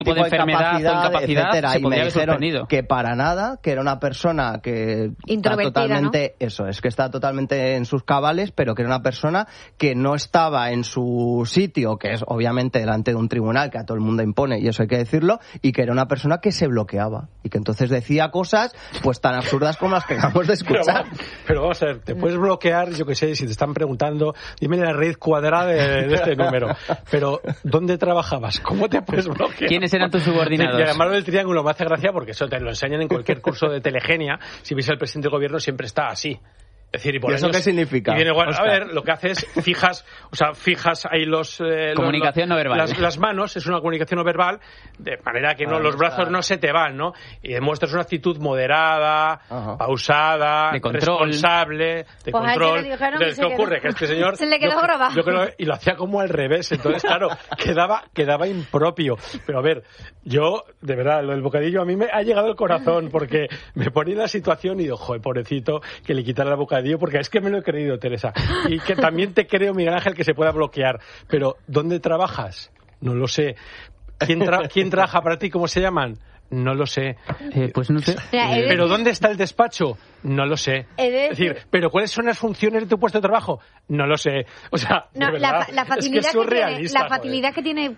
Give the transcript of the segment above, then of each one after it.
tipo de enfermedad o incapacidad, etcétera, se y me podría haber dijeron suspendido. que para nada, que era una persona que está totalmente, ¿no? Eso es, que está totalmente en sus cabales, pero que era una persona que no estaba en su sitio, que es obviamente delante de un tribunal que a todo el mundo impone, y eso hay que decirlo, y que era una persona que se bloqueaba y que entonces decía cosas pues tan absurdas como las que acabamos de escuchar. Pero vamos a ver, te puedes bloquear, yo que sé, si te están preguntando, dime la raíz cuadrada de este número. Pero ¿dónde trabajabas? ¿Cómo te puedes bloquear? ¿Quiénes eran tus subordinados? Y además del triángulo me hace gracia porque eso te lo enseñan en cualquier curso de telegenia. Si ves al presidente del gobierno siempre está así. Es decir, y por ¿Y eso qué significa? Y viene, bueno, a ver, lo que hace es fijas ahí comunicación no verbal. Las manos, es una comunicación no verbal, de manera que los brazos no se te van, ¿no? Y demuestras una actitud moderada, pausada, de control, responsable, de control. Entonces, ¿qué ocurre? Que este señor se le quedó grabado. Yo creo, y lo hacía como al revés, entonces claro, quedaba impropio. Pero a ver, yo, de verdad, lo del bocadillo a mí me ha llegado al corazón, porque me ponía en la situación y digo, joder, pobrecito, que le quitara la bocadillo, porque es que me lo he creído, Teresa. Y que también te creo, Miguel Ángel, que se pueda bloquear. Pero, ¿dónde trabajas? No lo sé. ¿Quién trabaja para ti? ¿Cómo se llaman? No lo sé. Pues no sé. ¿Pero dónde está el despacho? No lo sé. Es decir, ¿pero cuáles son las funciones de tu puesto de trabajo? No lo sé. O sea, no, de verdad, la facilidad, es que es surrealista, la facilidad que tiene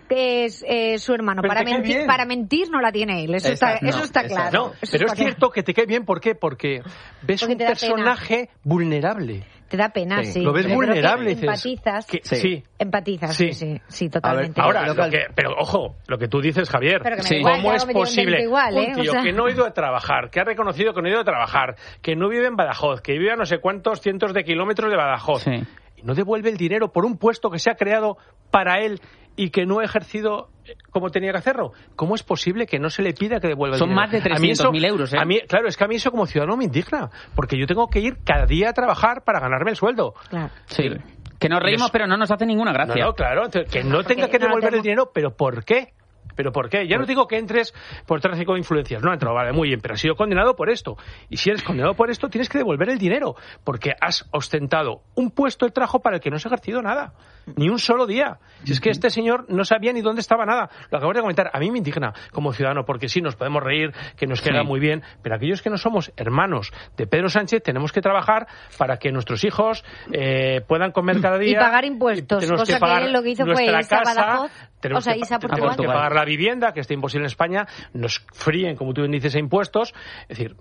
su hermano pero para mentir no la tiene él. Eso está claro. No, pero es cierto que te cae bien. ¿Por qué? Porque ves un personaje vulnerable. Te da pena, sí. Lo ves vulnerable. Empatizas. Sí. Empatizas, sí, totalmente. Ahora, pero ojo, lo que tú dices, Javier, ¿cómo es posible un tío que no ha ido a trabajar, que ha reconocido que no ha ido a trabajar, que no vive en Badajoz, que vive a no sé cuántos cientos de kilómetros de Badajoz, y no devuelve el dinero por un puesto que se ha creado para él y que no ha ejercido como tenía que hacerlo? ¿Cómo es posible que no se le pida que devuelva el dinero? Son más de 300.000 euros, ¿eh? Claro, es que a mí eso como ciudadano me indigna, porque yo tengo que ir cada día a trabajar para ganarme el sueldo. Claro. Sí. Que nos reímos, pero no nos hace ninguna gracia. No, claro, que no tenga que devolver el dinero, ¿pero por qué? ¿Pero por qué? Ya no digo que entres por tráfico de influencias. No ha entrado, vale, muy bien, pero has sido condenado por esto. Y si eres condenado por esto, tienes que devolver el dinero, porque has ostentado un puesto de trabajo para el que no has ejercido nada. Ni un solo día. Si es que este señor no sabía ni dónde estaba nada. Lo acabo de comentar. A mí me indigna como ciudadano, porque sí, nos podemos reír, que nos queda muy bien, pero aquellos que no somos hermanos de Pedro Sánchez tenemos que trabajar para que nuestros hijos puedan comer cada día. Y pagar impuestos, cosa que lo que hizo fue irse a Badajoz, tenemos que pagar la vivienda, que está imposible en España, nos fríen, como tú bien dices, a impuestos. Es decir,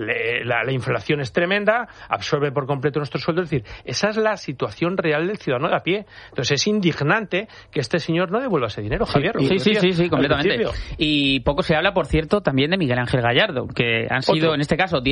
la inflación es tremenda, absorbe por completo nuestro sueldo. Es decir, esa es la situación real del ciudadano de a pie. Entonces es indignante que este señor no devuelva ese dinero, Javier. Sí, completamente. Y poco se habla, por cierto, también de Miguel Ángel Gallardo, que han sido, en este caso,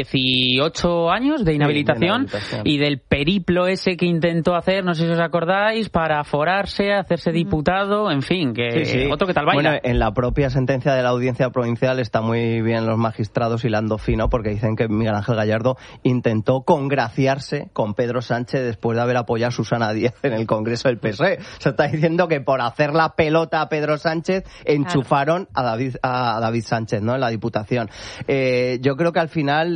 18 años de inhabilitación, y del periplo ese que intentó hacer, no sé si os acordáis, para forarse, hacerse diputado, en fin, que otro que tal baila. Bueno, en la propia sentencia de la Audiencia Provincial está muy bien los magistrados hilando fino, porque dicen que Miguel Ángel Gallardo intentó congraciarse con Pedro Sánchez después de haber apoyado a Susana Díaz en el Congreso del PSOE. Se está diciendo que por hacer la pelota a Pedro Sánchez enchufaron a David Sánchez, ¿no?, en la Diputación. Yo creo que al final,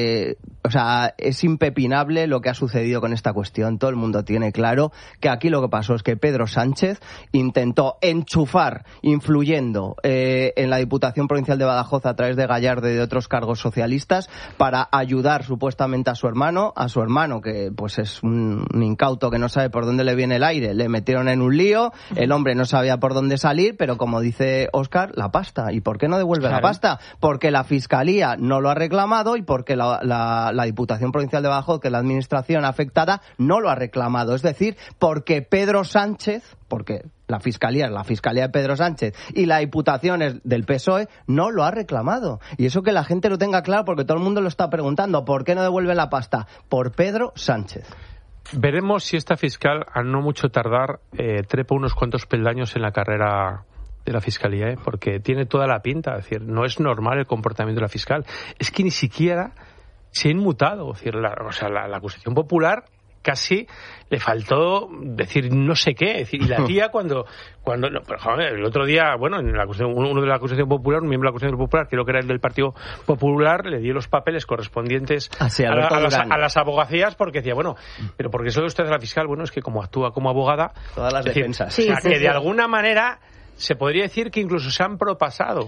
es impepinable lo que ha sucedido con esta cuestión. Todo el mundo tiene claro que aquí lo que pasó es que Pedro Sánchez intentó enchufar, influyendo en la Diputación Provincial de Badajoz a través de Gallardo y de otros cargos socialistas, para ayudar supuestamente a su hermano que pues es un incauto que no sabe por dónde le viene el aire. Le metieron en un lío, el hombre no sabía por dónde salir, pero como dice Óscar, la pasta. ¿Y por qué no devuelve la pasta? Porque la Fiscalía no lo ha reclamado y porque la Diputación Provincial de Badajoz, que es la administración afectada, no lo ha reclamado. Es decir, porque Pedro Sánchez, porque la Fiscalía es la Fiscalía de Pedro Sánchez y la Diputación es del PSOE, no lo ha reclamado. Y eso que la gente lo tenga claro, porque todo el mundo lo está preguntando. ¿Por qué no devuelven la pasta? Por Pedro Sánchez. Veremos si esta fiscal, a no mucho tardar, trepa unos cuantos peldaños en la carrera de la Fiscalía, porque tiene toda la pinta. Es decir, no es normal el comportamiento de la fiscal. Es que ni siquiera se ha inmutado. Es decir, la acusación popular casi le faltó decir no sé qué. Es decir, y la tía cuando no, pero, joder, el otro día, bueno, en la acusación, uno de la acusación popular, un miembro de la acusación popular, creo que era el del Partido Popular, le dio los papeles correspondientes a las abogacías, porque decía, bueno, pero ¿por qué solo usted es la fiscal? Bueno, es que como actúa como abogada, todas las defensas. Que de alguna manera se podría decir que incluso se han propasado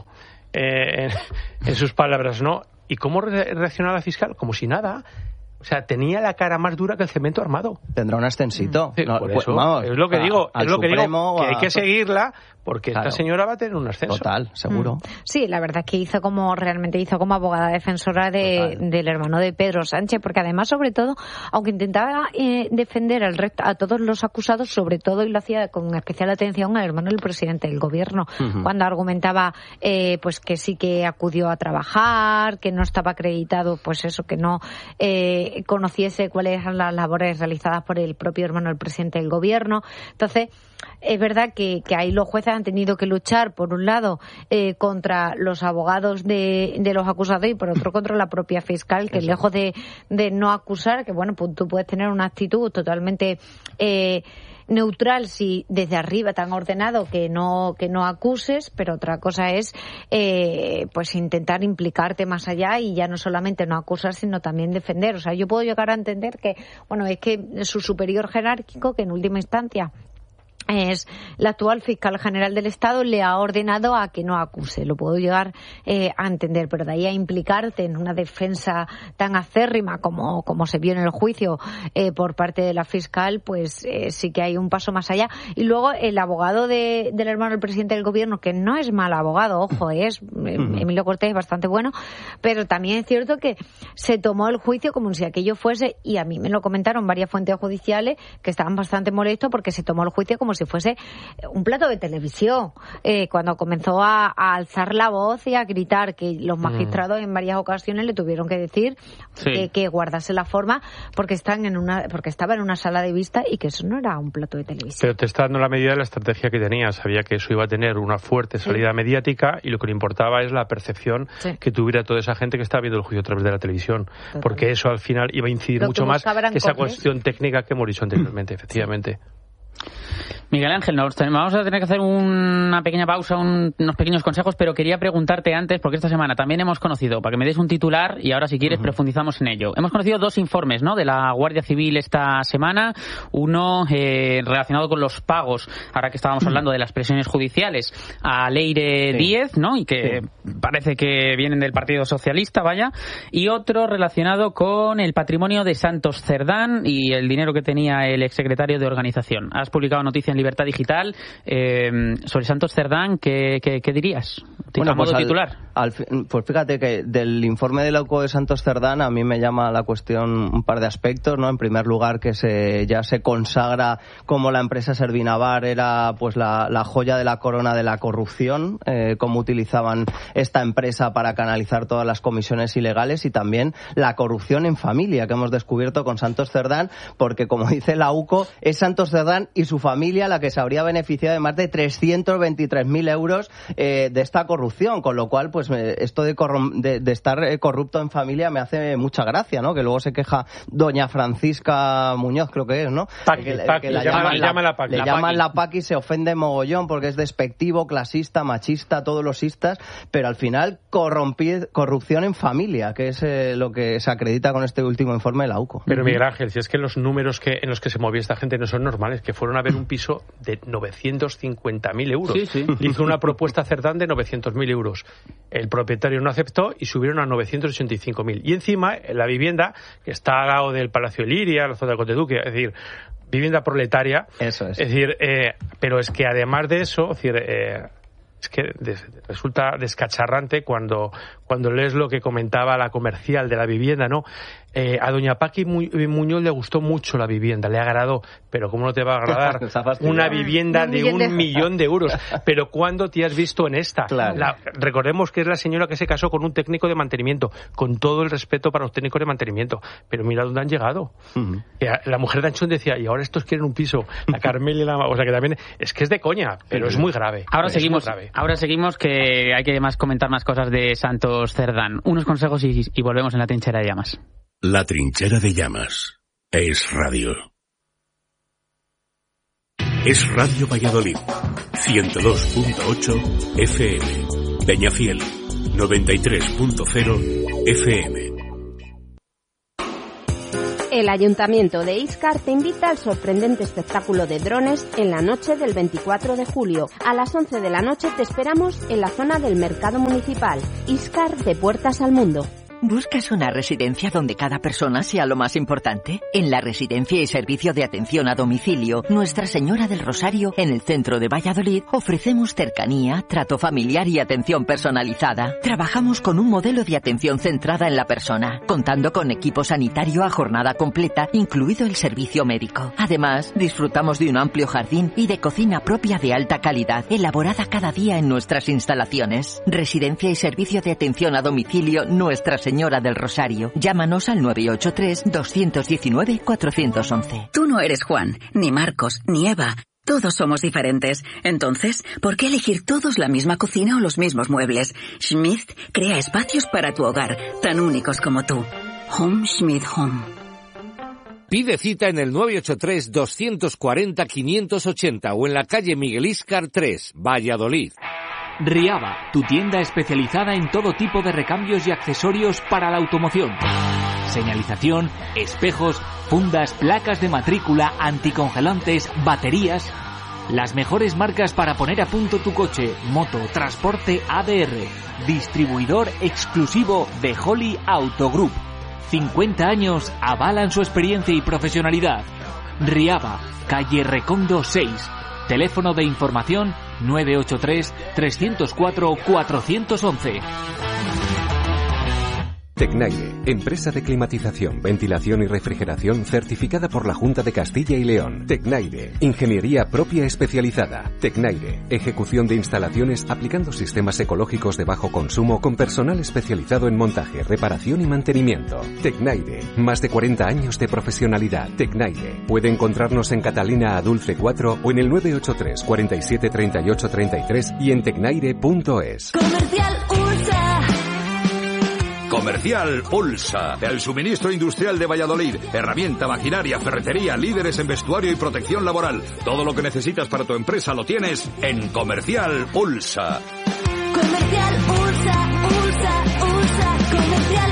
en sus palabras, ¿no? ¿Y cómo reaccionó la fiscal? Como si nada. O sea, tenía la cara más dura que el cemento armado. Tendrá un ascensito. Sí, por eso, vamos, es lo que digo, que hay que seguirla, porque esta señora va a tener un ascenso. Total, seguro. Sí, la verdad es que realmente hizo como abogada defensora del hermano de Pedro Sánchez, porque además, sobre todo, aunque intentaba defender a todos los acusados, sobre todo, y lo hacía con especial atención al hermano del presidente del gobierno, cuando argumentaba pues que sí que acudió a trabajar, que no estaba acreditado, pues eso, que no conociese cuáles eran las labores realizadas por el propio hermano del presidente del gobierno. Entonces, es verdad que ahí los jueces han tenido que luchar, por un lado, contra los abogados de los acusados y por otro contra la propia fiscal, que lejos de no acusar, que bueno, pues tú puedes tener una actitud totalmente neutral si desde arriba te han ordenado que no acuses, pero otra cosa es pues intentar implicarte más allá y ya no solamente no acusar sino también defender. O sea, yo puedo llegar a entender que, bueno, es que su superior jerárquico, que en última instancia es la actual fiscal general del Estado, le ha ordenado a que no acuse. Lo puedo llegar a entender, pero de ahí a implicarte en una defensa tan acérrima como se vio en el juicio por parte de la fiscal, pues sí que hay un paso más allá. Y luego el abogado del hermano del presidente del gobierno, que no es mal abogado, ojo, Emilio Cortés, es bastante bueno, pero también es cierto que se tomó el juicio como si aquello fuese, y a mí me lo comentaron varias fuentes judiciales que estaban bastante molestos porque se tomó el juicio como si fuese un plato de televisión, cuando comenzó a alzar la voz y a gritar, que los magistrados en varias ocasiones le tuvieron que decir que guardase la forma porque estaba en una sala de vista y que eso no era un plato de televisión. Pero te está dando la medida de la estrategia que tenía. Sabía que eso iba a tener una fuerte salida mediática y lo que le importaba es la percepción que tuviera toda esa gente que estaba viendo el juicio a través de la televisión. Total. Porque eso al final iba a incidir mucho más que esa cuestión técnica que hemos dicho anteriormente, efectivamente. Miguel Ángel, vamos a tener que hacer una pequeña pausa, unos pequeños consejos, pero quería preguntarte antes, porque esta semana también hemos conocido, para que me des un titular y ahora si quieres profundizamos en ello. Hemos conocido 2 informes, ¿no?, de la Guardia Civil esta semana, uno relacionado con los pagos, ahora que estábamos hablando de las presiones judiciales, a Leire Díez, ¿no?, y que parece que vienen del Partido Socialista, vaya, y otro relacionado con el patrimonio de Santos Cerdán y el dinero que tenía el exsecretario de Organización. Has publicado noticia en Libertad Digital sobre Santos Cerdán. ¿Qué dirías? Bueno, pues titular. Pues fíjate que del informe del AUCO de Santos Cerdán a mí me llama la cuestión un par de aspectos, ¿no? En primer lugar, que ya se consagra como la empresa Servinavar era pues la joya de la corona de la corrupción, cómo utilizaban esta empresa para canalizar todas las comisiones ilegales, y también la corrupción en familia que hemos descubierto con Santos Cerdán, porque como dice el AUCO, es Santos Cerdán y su familia la que se habría beneficiado de más de 323.000 euros de esta corrupción, con lo cual pues esto de estar corrupto en familia me hace mucha gracia, ¿no? Que luego se queja doña Francisca Muñoz, creo que es, ¿no? Que la llaman la Paqui, se ofende mogollón porque es despectivo, clasista, machista, todos los istas, pero al final corrupción en familia, que es lo que se acredita con este último informe de la UCO. Pero Miguel Ángel, si es que los números en los que se movía esta gente no son normales, que fueron a ver un piso de 950.000 euros. Hizo una propuesta a Cerdán de 900.000 euros. El propietario no aceptó y subieron a 985.000. Y encima, la vivienda, que está al lado del Palacio de Liria, la zona del Conde Duque, es decir, vivienda proletaria. Eso es. Es decir, pero es que además de eso, es decir, es que resulta descacharrante cuando lees lo que comentaba la comercial de la vivienda, ¿no? A doña Paqui Muñoz le gustó mucho la vivienda, le agradó, pero ¿cómo no te va a agradar una vivienda de 1 millón de euros? Pero ¿cuándo te has visto en esta? Claro. Recordemos que es la señora que se casó con un técnico de mantenimiento, con todo el respeto para los técnicos de mantenimiento, pero mira dónde han llegado. La mujer de Anchón decía, y ahora estos quieren un piso, la Carmel y o sea que también, es que es de coña, pero es muy grave. Ahora seguimos, que hay que comentar más cosas de Santos Cerdán. Unos consejos y volvemos en la trinchera de llamas. La trinchera de llamas es radio. Es Radio Valladolid, 102.8 FM. Peñafiel, 93.0 FM. El Ayuntamiento de Íscar te invita al sorprendente espectáculo de drones en la noche del 24 de julio. A las 11 de la noche te esperamos en la zona del Mercado Municipal. Íscar, de puertas al mundo. ¿Buscas una residencia donde cada persona sea lo más importante? En la Residencia y Servicio de Atención a Domicilio Nuestra Señora del Rosario, en el centro de Valladolid, ofrecemos cercanía, trato familiar y atención personalizada. Trabajamos con un modelo de atención centrada en la persona, contando con equipo sanitario a jornada completa, incluido el servicio médico. Además, disfrutamos de un amplio jardín y de cocina propia de alta calidad, elaborada cada día en nuestras instalaciones. Residencia y Servicio de Atención a Domicilio Nuestra Señora del Rosario. Llámanos al 983-219-411. Tú no eres Juan, ni Marcos, ni Eva. Todos somos diferentes. Entonces, ¿por qué elegir todos la misma cocina o los mismos muebles? Schmidt crea espacios para tu hogar, tan únicos como tú. Home Schmidt Home. Pide cita en el 983-240-580 o en la calle Miguel Íscar 3, Valladolid. Riaba, tu tienda especializada en todo tipo de recambios y accesorios para la automoción. Señalización, espejos, fundas, placas de matrícula, anticongelantes, baterías. Las mejores marcas para poner a punto tu coche, moto, transporte ADR. Distribuidor exclusivo de Holly Auto Group. 50 años avalan su experiencia y profesionalidad. Riaba, calle Recondo 6. Teléfono de información 983-304-411. Tecnaire, empresa de climatización, ventilación y refrigeración certificada por la Junta de Castilla y León. Tecnaire, ingeniería propia especializada. Tecnaire, ejecución de instalaciones aplicando sistemas ecológicos de bajo consumo con personal especializado en montaje, reparación y mantenimiento. Tecnaire, más de 40 años de profesionalidad. Tecnaire, puede encontrarnos en Catalina Adulce 4 o en el 983 47 38 33 y en tecnaire.es. Comercial USA. Comercial Ulsa, el suministro industrial de Valladolid, herramienta, maquinaria, ferretería, líderes en vestuario y protección laboral. Todo lo que necesitas para tu empresa lo tienes en Comercial Ulsa. Comercial Ulsa, Ulsa, Ulsa, Comercial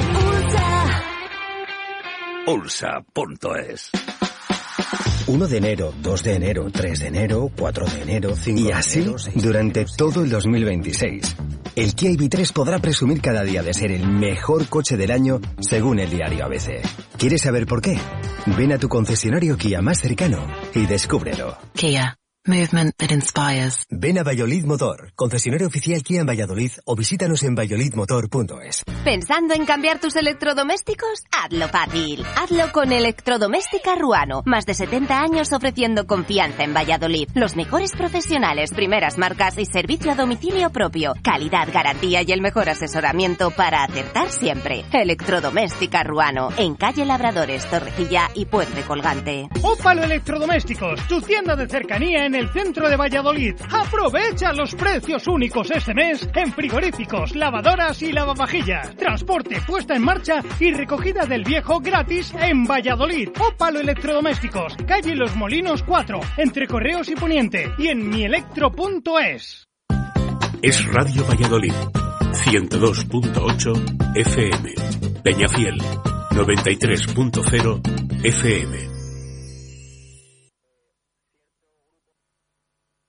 Ulsa. Ulsa.es. 1 de enero, 2 de enero, 3 de enero, 4 de enero, 5 de enero... Y así, durante todo el 2026. El Kia EV3 podrá presumir cada día de ser el mejor coche del año, según el diario ABC. ¿Quieres saber por qué? Ven a tu concesionario Kia más cercano y descúbrelo. Kia. Movement that inspires. Ven a Valladolid Motor, concesionario oficial Kia en Valladolid, o visítanos en valladolidmotor.es. ¿Pensando en cambiar tus electrodomésticos? Hazlo fácil. Hazlo con Electrodoméstica Ruano. Más de 70 años ofreciendo confianza en Valladolid. Los mejores profesionales, primeras marcas y servicio a domicilio propio. Calidad, garantía y el mejor asesoramiento para acertar siempre. Electrodoméstica Ruano. En calle Labradores, Torrecilla y Puente Colgante. Ópalo Electrodomésticos, tu tienda de cercanía en el centro de Valladolid. Aprovecha los precios únicos este mes en frigoríficos, lavadoras y lavavajillas. Transporte, puesta en marcha y recogida del viejo gratis en Valladolid. Ópalo Electrodomésticos, calle Los Molinos 4, entre Correos y Poniente, y en mielectro.es. Es Radio Valladolid, 102.8 FM. Peñafiel, 93.0 FM.